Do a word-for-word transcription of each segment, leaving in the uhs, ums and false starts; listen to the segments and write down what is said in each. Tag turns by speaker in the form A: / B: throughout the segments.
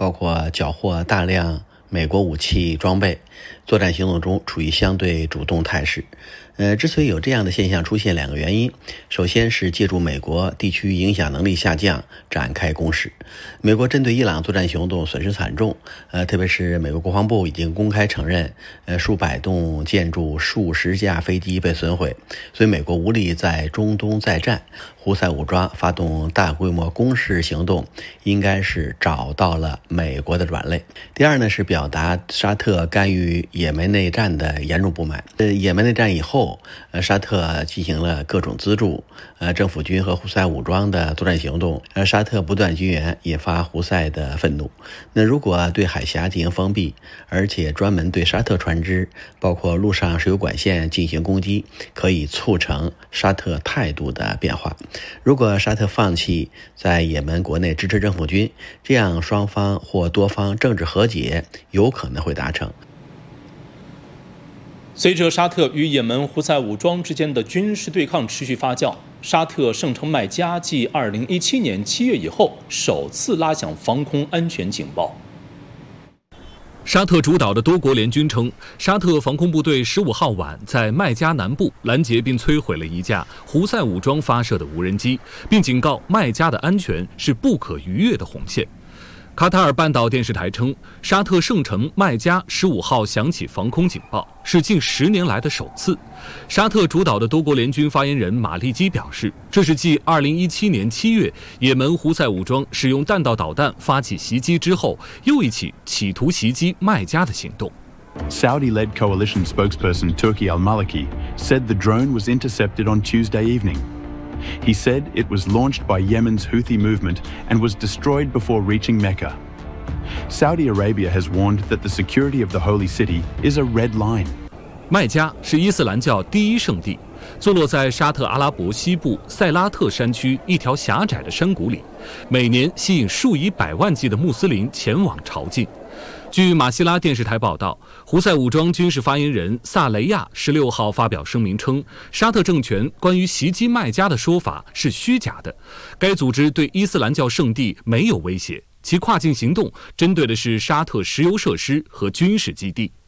A: 包括缴获大量美国武器装备，作战行动中处于相对主动态势。呃，之所以有这样的现象出现，两个原因。首先是借助美国地区影响能力下降展开攻势。美国针对伊朗作战行动损失惨重，呃，特别是美国国防部已经公开承认，呃，数百栋建筑、数十架飞机被损毁，所以美国无力在中东再战。胡塞武装发动大规模攻势行动，应该是找到了美国的软肋。第二呢，是表达沙特干预也门内战的严重不满。呃，也门内战以后，呃，沙特进行了各种资助，呃，政府军和胡塞武装的作战行动，呃，沙特不断军援，引发胡塞的愤怒。那如果对海峡进行封闭，而且专门对沙特船只，包括陆上石油管线进行攻击，可以促成沙特态度的变化。如果沙特放弃在也门国内支持政府军，这样双方或多方政治和解有可能会达成。
B: 随着沙特与也门胡塞武装之间的军事对抗持续发酵，沙特圣城麦加继二零一七年七月以后首次拉响防空安全警报。
C: 沙特主导的多国联军称，沙特防空部队十五号晚在麦加南部拦截并摧毁了一架胡塞武装发射的无人机，并警告麦加的安全是不可逾越的红线。卡塔尔半岛电视台称，沙特圣城麦加十五号响起防空警报，是近十年来的首次。沙特主导的多国联军发言人马利基表示，这是继二零一七年七月也门胡塞武装使用弹道导弹发起袭击之后，又一起企图袭击麦加的行动。
D: Saudi-led coalition spokesperson Turki al-Maliki said the drone was intercepted on Tuesday evening.He said it was launched by Yemen's Houthi movement and was destroyed before reaching Mecca. Saudi Arabia has warned that the security of the holy city is a red line.
C: 麦加是伊斯兰教第一圣地，坐落在沙特阿拉伯西部塞拉特山区一条狭窄的山谷里，每年吸引数以百万计的穆斯林前往朝觐。据马西拉电视台报道，胡塞武装军事发言人萨雷亚十六号发表声明称，沙特政权关于袭击麦加的说法是虚假的，该组织对伊斯兰教圣地没有威胁，其跨境行动针对的是沙特石油设施和军事基地。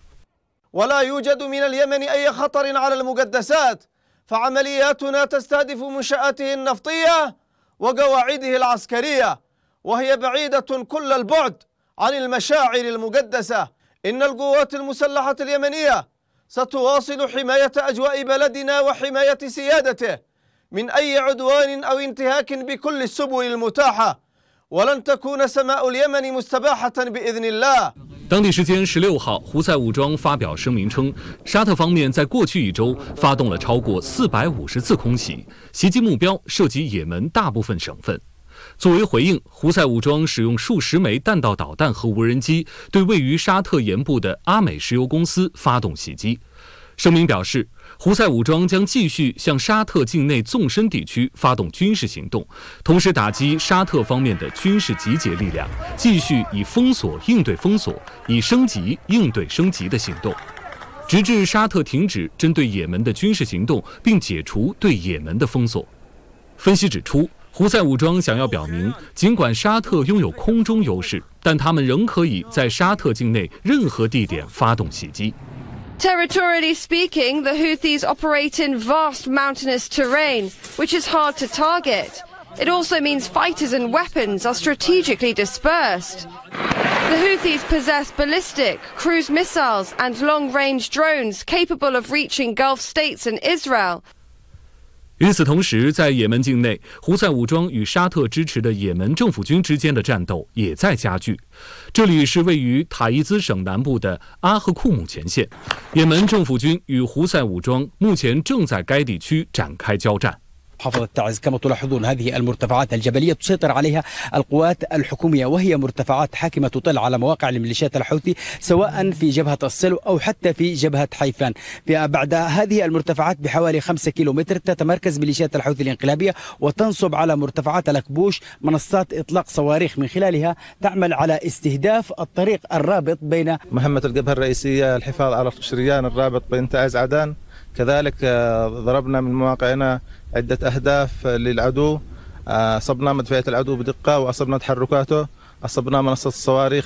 E: ولا يوجد من اليمن أي خطر على المقدسات فعملياتنا تستهدف منشآته النفطية وقواعده العسكرية وهي بعيدة كل البعد عن المشاعر المقدسة. إن القوات المسلحة اليمنية ستواصل حماية أجواء بلدنا وحماية سيادته من أي عدوان أو انتهاك بكل السبل المتاحة ولن تكون سماء اليمن مستباحة بإذن الله。
C: 当地时间十六号，胡塞武装发表声明称，沙特方面在过去一周发动了超过四百五十次空袭，袭击目标涉及也门大部分省份。作为回应，胡塞武装使用数十枚弹道导弹和无人机对位于沙特沿部的阿美石油公司发动袭击。声明表示，胡塞武装将继续向沙特境内纵深地区发动军事行动，同时打击沙特方面的军事集结力量，继续以封锁应对封锁，以升级应对升级的行动，直至沙特停止针对也门的军事行动，并解除对也门的封锁。分析指出，胡塞武装想要表明，尽管沙特拥有空中优势，但他们仍可以在沙特境内任何地点发动袭击。
F: Territorially speaking, the Houthis operate in vast mountainous terrain, which is hard to target. It also means fighters and weapons are strategically dispersed. The Houthis possess ballistic, cruise missiles and long-range drones capable of reaching Gulf states and Israel.
C: 与此同时，在也门境内，胡塞武装与沙特支持的也门政府军之间的战斗也在加剧。这里是位于塔伊兹省南部的阿赫库姆前线，也门政府军与胡塞武装目前正在该地区展开交战。
G: محافظة تعز كما تلاحظون هذه المرتفعات الجبلية تسيطر عليها القوات الحكومية وهي مرتفعات حاكمة تطل على مواقع الميليشيات الحوثي سواء في جبهة السلو أو حتى في جبهة حيفان. بعد هذه المرتفعات بحوالي خمسة كيلومتر تتمركز ميليشيات الحوثي الانقلابية وتنصب على مرتفعات الأكبوش منصات إطلاق صواريخ من خلالها تعمل على استهداف الطريق الرابط بين
H: مهمة الجبهة الرئيسية الحفاظ على الشريان الرابط بين تعز عدن. كذلك ضربنا من مواقعنا عدة أهداف للعدو، أصبنا مدفعية العدو بدقة وأصبنا تحركاته، أصبنا منصة الصواريخ